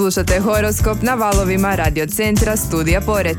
Slušate horoskop na valovima Radio Centra Studija Poreč.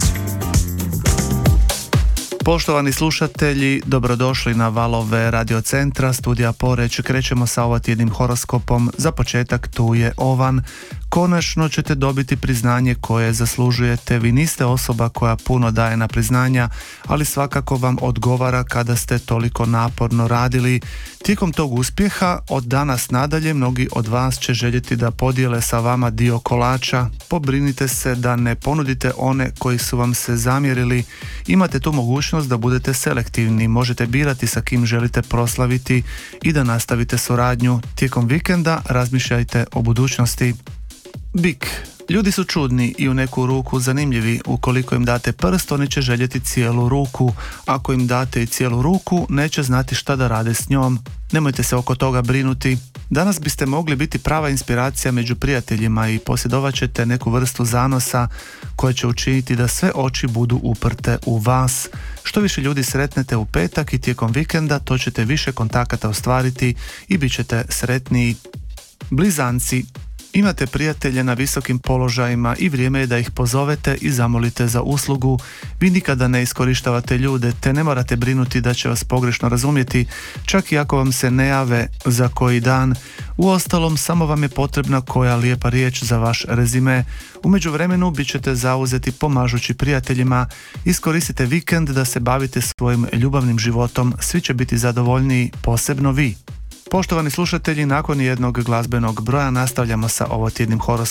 Poštovani slušatelji, dobrodošli na valove Radio Centra Studija Poreč. Krećemo sa ovotjednim horoskopom. Za početak tu je Ovan. Konačno ćete dobiti priznanje koje zaslužujete. Vi niste osoba koja puno daje na priznanja, ali svakako vam odgovara kada ste toliko naporno radili. Tijekom tog uspjeha od danas nadalje mnogi od vas će željeti da podijele sa vama dio kolača. Pobrinite se da ne ponudite one koji su vam se zamjerili. Imate tu mogućnost da budete selektivni, možete birati sa kim želite proslaviti i da nastavite suradnju. Tijekom vikenda razmišljajte o budućnosti. Bik. Ljudi su čudni i u neku ruku zanimljivi. Ukoliko im date prst, oni će željeti cijelu ruku. Ako im date i cijelu ruku, neće znati šta da rade s njom. Nemojte se oko toga brinuti. Danas biste mogli biti prava inspiracija među prijateljima i posjedovat ćete neku vrstu zanosa koja će učiniti da sve oči budu uprte u vas. Što više ljudi sretnete u petak i tijekom vikenda, to ćete više kontakata ostvariti i bit ćete sretniji. Blizanci. Imate prijatelje na visokim položajima i vrijeme je da ih pozovete i zamolite za uslugu. Vi nikada ne iskorištavate ljude, te ne morate brinuti da će vas pogrešno razumjeti, čak i ako vam se ne jave za koji dan. Uostalom, samo vam je potrebna koja lijepa riječ za vaš rezime. U međuvremenu bit ćete zauzeti pomažući prijateljima. Iskoristite vikend da se bavite svojim ljubavnim životom, svi će biti zadovoljniji, posebno vi. Poštovani slušatelji, nakon jednog glazbenog broja nastavljamo sa ovotjednim horoskopom.